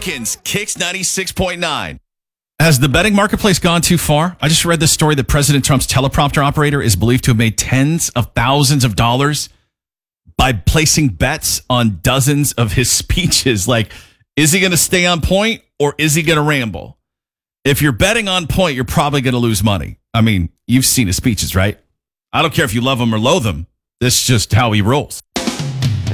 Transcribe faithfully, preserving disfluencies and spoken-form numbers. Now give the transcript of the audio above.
Elkins, Kicks ninety-six point nine. Has the betting marketplace gone too far? I just read this story that President Trump's teleprompter operator is believed to have made tens of thousands of dollars by placing bets on dozens of his speeches. Like, is he going to stay on point or is he going to ramble? If you're betting on point, you're probably going to lose money. I mean, you've seen his speeches, right? I don't care if you love him or loathe him. This is just how he rolls.